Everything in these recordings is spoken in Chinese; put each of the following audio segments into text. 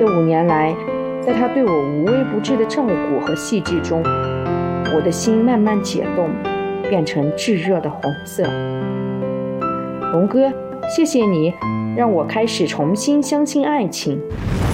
这5年来，在他对我无微不至的照顾和细致中，我的心慢慢解冻，变成炙热的红色。龙哥，谢谢你，让我开始重新相信爱情。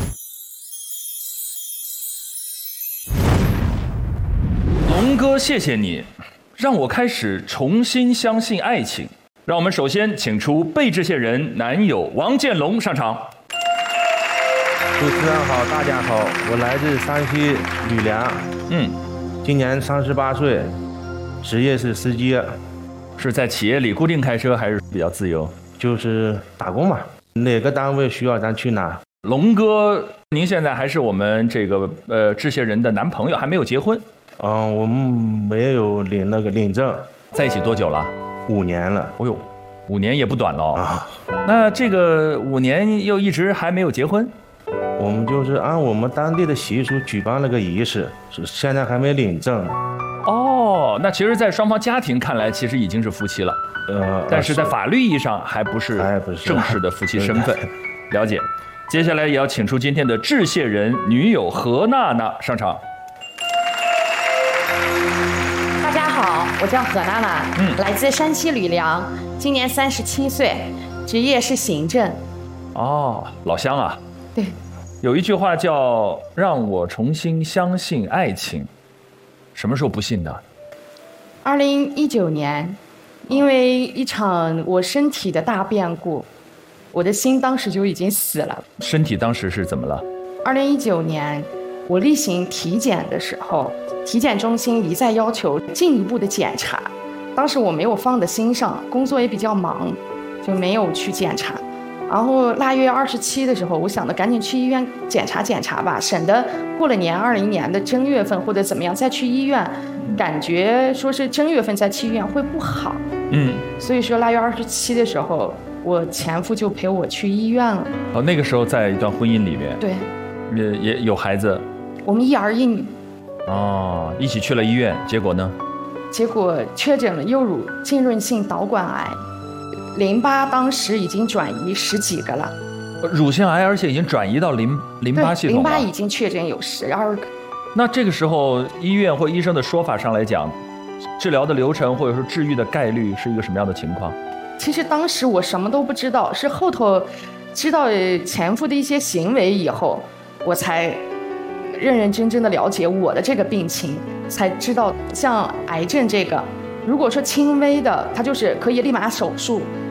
龙哥，谢谢你，让我开始重新相信爱情。让我们首先请出被致谢人男友王建龙上场。 主持人好，大家好，我来自山西吕梁，今年38岁，职业是司机。 是在企业里固定开车还是比较自由？ 就是打工嘛，哪个单位需要咱去哪。 龙哥，您现在还是我们这个致谢人的男朋友，还没有结婚？ 我们没有领证。 在一起多久了 ？5年了。 哦呦，5年也不短了啊。 那这个5年又一直还没有结婚？ 我们就是按我们当地的习俗举办了个仪式，现在还没领证。 哦，那其实，在双方家庭看来，其实已经是夫妻了。但是在法律意义上还不是正式的夫妻身份。了解。接下来也要请出今天的致谢人女友何娜娜上场。 大家好，我叫何娜娜，来自山西吕梁，今年37岁，职业是行政。 哦，老乡啊。 对。 有一句话叫“让我重新相信爱情”，什么时候不信的 ？2019年，因为一场我身体的大变故，我的心当时就已经死了。 身体当时是怎么了 ？2019年，我例行体检的时候，体检中心一再要求进一步的检查，当时我没有放在心上，工作也比较忙，就没有去检查。然后腊月27的时候，我想着赶紧去医院检查检查吧，省得过了年20年的正月份或者怎么样再去医院，感觉说是正月份再去医院会不好。所以说腊月27的时候，我前夫就陪我去医院了。 那个时候在一段婚姻里面， 对， 也有孩子， 我们1儿1女。 一起去了医院，结果呢？ 结果确诊了右乳浸润性导管癌。淋巴当时已经转移10几个了， 乳腺癌，而且已经转移到淋巴系统了。 淋巴已经确诊有12个。 那这个时候，医院或医生的说法上来讲，治疗的流程或者说治愈的概率是一个什么样的情况？ 其实当时我什么都不知道，是后头知道前夫的一些行为以后，我才认认真真的了解我的这个病情，才知道像癌症这个，如果说轻微的，它就是可以立马手术。